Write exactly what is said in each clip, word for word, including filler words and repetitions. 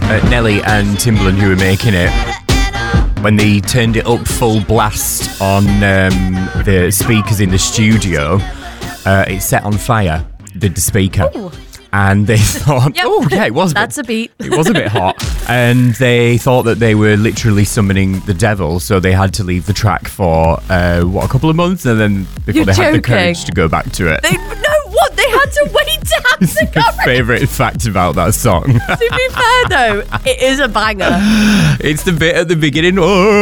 uh, Nelly and Timbaland who were making it, when they turned it up full blast on um, the speakers in the studio, uh, it set on fire, did the speaker. Ooh. And they thought, Yep. oh, yeah, it was a That's bit, a beat. It was a bit hot. And they thought that they were literally summoning the devil, so they had to leave the track for, uh, what, a couple of months? And then before You're they had the joking. courage to go back to it. They, no, what? They had to wait to have It's the my courage. favourite fact about that song. To be fair, though, it is a banger. It's the bit at the beginning,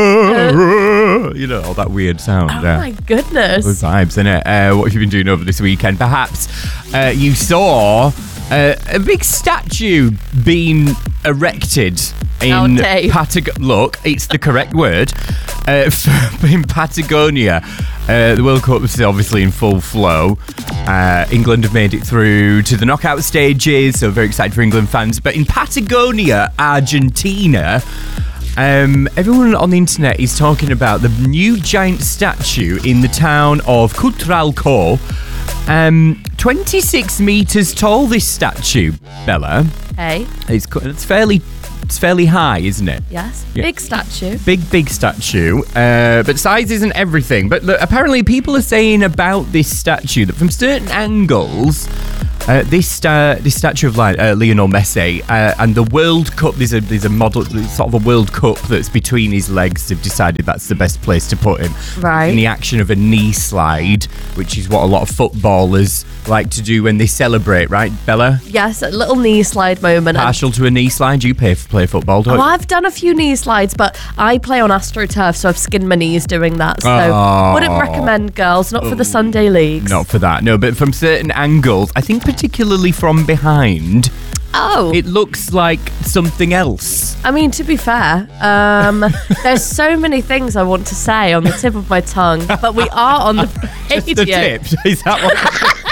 oh, you know, all that weird sound. Oh, yeah. my goodness. Those vibes, innit? Uh, what have you been doing over this weekend? Perhaps uh, you saw uh, a big statue being erected Oh, in Dave. Patagonia. Look, it's the correct word. Uh, in Patagonia. Uh, the World Cup is obviously in full flow. Uh, England have made it through to the knockout stages, so very excited for England fans. But in Patagonia, Argentina, Um, everyone on the internet is talking about the new giant statue in the town of Cutralco. Um, twenty-six metres tall, this statue, Bella. Hey, It's, it's fairly it's fairly high, isn't it? yes. Yeah. Big statue. Big, big statue. Uh, but size isn't everything. But look, apparently people are saying about this statue that from certain angles, Uh, this uh, this statue of uh, Lionel Messi uh, and the World Cup, there's a there's a model, sort of a World Cup that's between his legs. They've decided that's the best place to put him. Right. In the action of a knee slide, which is what a lot of footballers like to do when they celebrate, right, Bella? Yes, a little knee slide moment. And- Partial to a knee slide. You play, play football, don't Oh, you? I've done a few knee slides, but I play on AstroTurf, so I've skinned my knees doing that. So Oh. wouldn't recommend, girls, not for the Sunday leagues. Not for that, no, but from certain angles, I think particularly from behind, Oh, it looks like something else. I mean, to be fair, um, there's so many things I want to say on the tip of my tongue, but we are on the radio. The tip, is that what?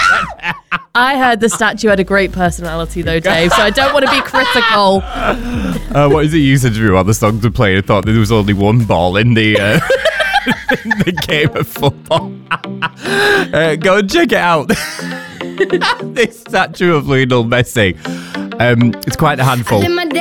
I heard the statue had a great personality, though, Dave, so I don't want to be critical. Uh, what is it you said to me while the songs were playing? I thought there was only one ball in the uh, in the game of football. uh, go and check it out. This statue of Lionel Messi. Um, it's quite a handful.